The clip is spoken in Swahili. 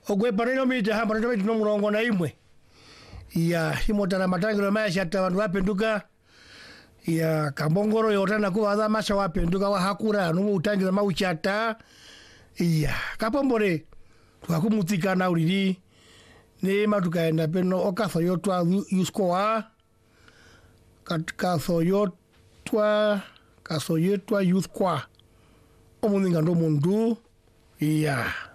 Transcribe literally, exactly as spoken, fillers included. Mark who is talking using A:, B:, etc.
A: ogwe paneno mita hamba paneno mita nomurongo na imwe ya himotana matangiro maisha ta vandu vapenduka ya kambongoro yotana kuva za masha wapenduka wa hakura no utangira mauchata ya kapombore twakumutikana uliri ne matukaenda peno okatho yotwa yuskoa katho yotwa kaso yotwa youth kwa omuninga ndo mundu ya